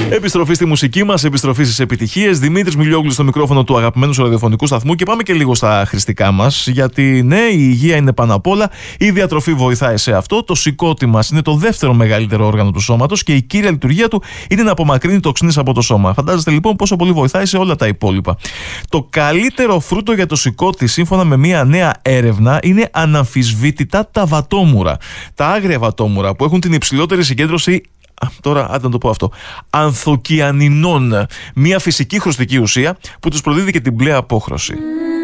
Επιστροφή στη μουσική μας, επιστροφή στις επιτυχίες. Δημήτρης Μιλιόγλου στο μικρόφωνο του αγαπημένου σου ραδιοφωνικού σταθμού και πάμε και λίγο στα χρηστικά μας. Γιατί ναι, η υγεία είναι πάνω απ' όλα. Η διατροφή βοηθάει σε αυτό. Το σηκώτη μας είναι το δεύτερο μεγαλύτερο όργανο του σώματος και η κύρια λειτουργία του είναι να απομακρύνει τοξίνες από το σώμα. Φαντάζεστε λοιπόν πόσο πολύ βοηθάει σε όλα τα υπόλοιπα. Το καλύτερο φρούτο για το σηκώτη, σύμφωνα με μια νέα έρευνα, είναι αναμφισβήτητα τα βατόμουρα. Τα άγρια βατόμουρα που έχουν την υψηλότερη συγκέντρωση. Τώρα, άντε να το πω αυτό. Ανθοκιανινών. Μια φυσική χρωστική ουσία που τους προδίδει και την μπλε απόχρωση.